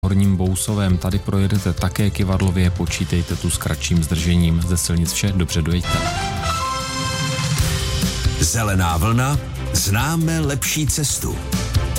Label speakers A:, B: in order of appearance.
A: Horním Bousovém. Tady projedete také Kyvadlově, počítejte tu s kratším zdržením. Ze silnic vše, dobře dojeďte.
B: Zelená vlna, známe lepší cestu.